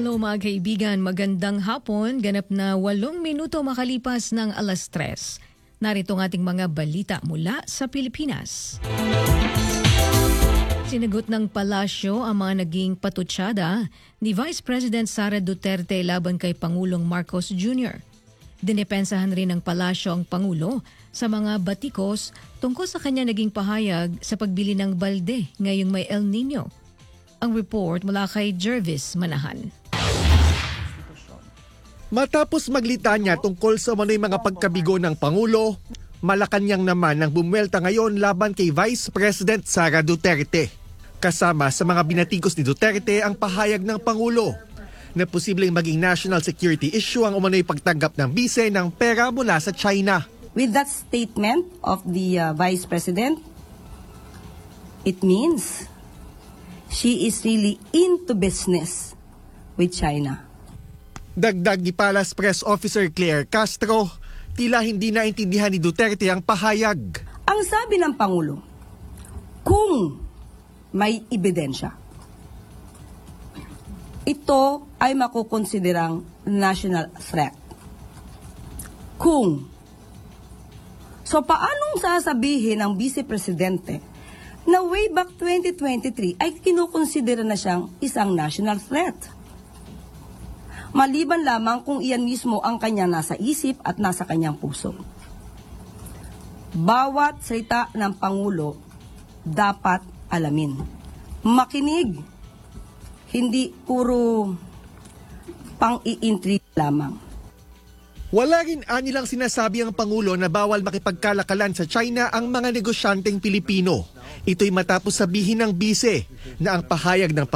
Hello mga kaibigan, magandang hapon. Ganap na 8 minuto makalipas ng 3:00. Narito ang ating mga balita mula sa Pilipinas. Sinagot ng palasyo ang mga naging patutsada ni Vice President Sara Duterte laban kay Pangulong Marcos Jr. Dinepensahan rin ng palasyo ang Pangulo sa mga batikos tungkol sa kanya naging pahayag sa pagbili ng balde ngayong may El Nino. Ang report mula kay Jervis Manahan. Matapos maglitanya tungkol sa umano'y mga pagkabigo ng Pangulo, Malacanang naman ang bumwelta ngayon laban kay Vice President Sara Duterte. Kasama sa mga binatikos ni Duterte ang pahayag ng Pangulo na posibleng maging national security issue ang umano'y pagtanggap ng bise ng pera mula sa China. With that statement of the Vice President, it means she is really into business with China. Dagdag ni Palace Press Officer Claire Castro, tila hindi naintindihan ni Duterte ang pahayag. Ang sabi ng Pangulo, kung may ebidensya, ito ay makukonsiderang national threat. Kung. So paanong sasabihin ng Vice Presidente na way back 2023 ay kinukonsidera na siyang isang national threat? Maliban lamang kung iyan mismo ang kanya nasa isip at nasa kanyang puso. Bawat salita ng Pangulo dapat alamin. Makinig. Hindi puro pang-iintrig lamang. Wala rin anilang sinasabi ang Pangulo na bawal makipagkalakalan sa China ang mga negosyanteng Pilipino. Ito'y matapos sabihin ng bise na ang pahayag ng